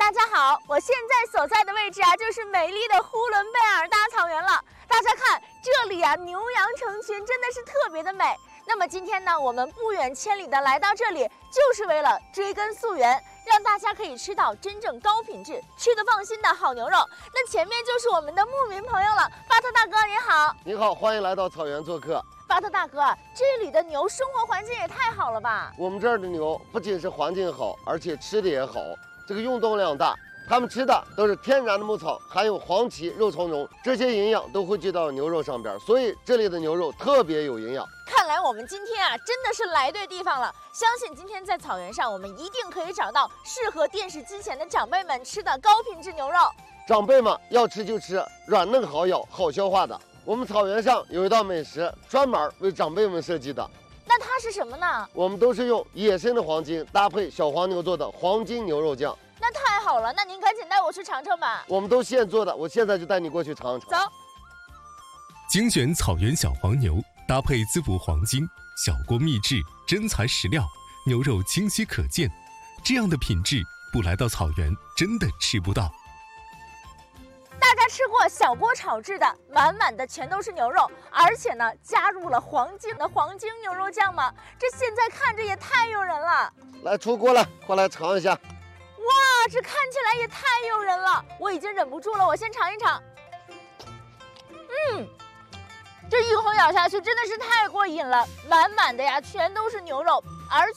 大家好，我现在所在的位置就是美丽的呼伦贝尔大草原了。大家看这里牛羊成群，真的是特别的美。那么今天呢，我们不远千里的来到这里，就是为了追根溯源，让大家可以吃到真正高品质、吃得放心的好牛肉。那前面就是我们的牧民朋友了，巴特大哥您好。 你好，欢迎来到草原做客。 巴特大哥，这里的牛生活环境也太好了吧？ 我们这儿的牛不仅是环境好，而且吃的也好，这个运动量大。它们吃的都是天然的牧草，含有黄芪、肉苁蓉，这些营养都汇聚到牛肉上边，所以这里的牛肉特别有营养。 看来我们今天真的是来对地方了。相信今天在草原上，我们一定可以找到适合电视机前的长辈们吃的高品质牛肉。 长辈们要吃就吃软嫩好咬、好消化的。我们草原上有一道美食，专门为长辈们设计的。 那它是什么呢？ 我们都是用野生的黄金搭配小黄牛做的黄金牛肉酱。 那太好了，那您赶紧带我去尝尝吧。 我们都现做的，我现在就带你过去尝一尝。 走。 精选草原小黄牛，搭配滋补黄金，小锅秘制，真材实料，牛肉清晰可见。这样的品质，不来到草原真的吃不到。 大家吃过小锅炒制的，满满的全都是牛肉，而且呢，加入了黄金牛肉酱吗？这现在看着也太诱人了。 来，出锅了，快来尝一下。 哇，这看起来也太诱人了，我已经忍不住了，我先尝一尝。这一口咬下去真的是太过瘾了，满满的全都是牛肉，而且